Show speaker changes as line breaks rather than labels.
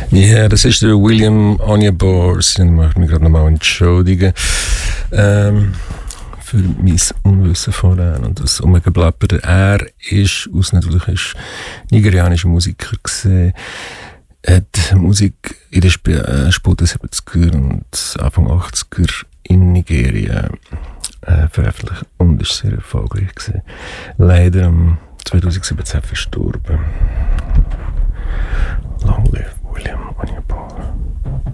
Ja, das ist der William Onyeabor. Ich möchte mich gerade nochmal entschuldigen für mein Unwissen vorher und das Umgeblabbern. Er ist natürlich nigerianischer Musiker gewesen. Hat Musik in den späten 70er und Anfang 80er in Nigeria veröffentlicht und ist sehr erfolgreich gewesen. Leider 2017 verstorben. Long live.